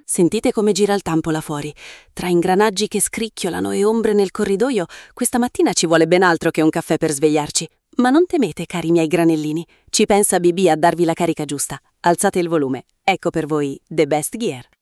Sentite come gira il tampo là fuori. Tra ingranaggi che scricchiolano e ombre nel corridoio, questa mattina ci vuole ben altro che un caffè per svegliarci. Ma non temete, cari miei granellini. Ci pensa BB a darvi la carica giusta. Alzate il volume. Ecco per voi The Best Gear.